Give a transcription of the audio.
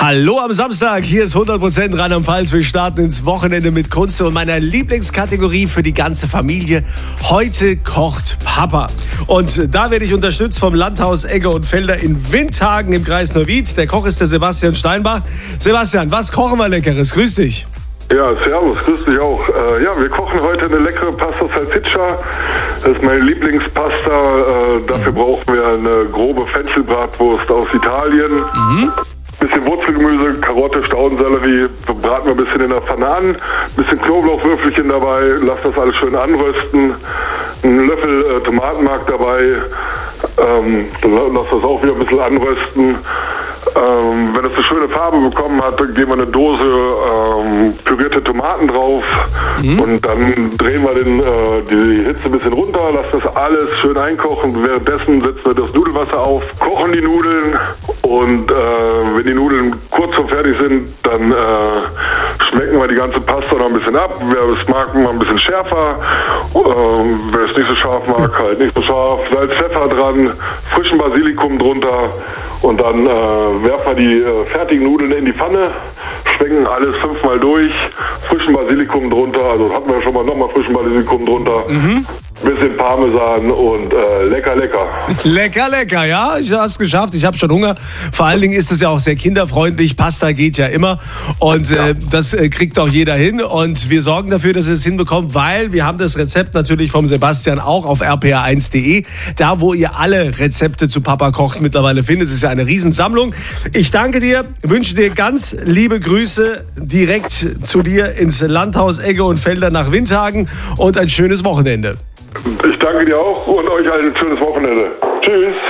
Hallo am Samstag, hier ist 100% Rheinland-Pfalz. Wir starten ins Wochenende mit Kunst und meiner Lieblingskategorie für die ganze Familie. Heute kocht Papa. Und da werde ich unterstützt vom Landhaus Egge und Felder in Windhagen im Kreis Neuwied. Der Koch ist der Sebastian Steinbach. Sebastian, was kochen wir Leckeres? Grüß dich. Ja, servus, grüß dich auch. Wir kochen heute eine leckere Pasta Salsiccia. Das ist meine Lieblingspasta. Dafür brauchen wir eine grobe Fenchelbratwurst aus Italien. Bisschen Wurzelgemüse, Karotte, Staudensellerie, braten wir ein bisschen in der Pfanne an, bisschen Knoblauchwürfelchen dabei, lass das alles schön anrösten, einen Löffel Tomatenmark dabei, dann lass das auch wieder ein bisschen anrösten. Wenn es eine schöne Farbe bekommen hat, dann geben wir eine Dose pürierte Tomaten drauf und dann drehen wir die Hitze ein bisschen runter, lassen das alles schön einkochen. Währenddessen setzen wir das Nudelwasser auf, kochen die Nudeln und wenn die Nudeln kurz vor fertig sind, dann schmecken wir die ganze Pasta noch ein bisschen ab. Wer es mag, mal ein bisschen schärfer. Wer es nicht so scharf mag, halt nicht so scharf. Salz, Pfeffer dran, frischen Basilikum drunter und dann werfen wir die fertigen Nudeln in die Pfanne, schwenken alles 5-mal durch, frischen Basilikum drunter, also hatten wir schon mal nochmal frischen Basilikum drunter. Bisschen Parmesan und lecker. Lecker, ja. Ich habe es geschafft. Ich habe schon Hunger. Vor allen Dingen ist es ja auch sehr kinderfreundlich. Pasta geht ja immer. Und das kriegt auch jeder hin. Und wir sorgen dafür, dass ihr es hinbekommt, weil wir haben das Rezept natürlich vom Sebastian auch auf rpa1.de. Da, wo ihr alle Rezepte zu Papa kocht mittlerweile findet. Es ist ja eine Riesensammlung. Ich danke dir, wünsche dir ganz liebe Grüße direkt zu dir ins Landhaus Egge und Felder nach Windhagen und ein schönes Wochenende. Ich danke dir auch und euch allen ein schönes Wochenende. Tschüss.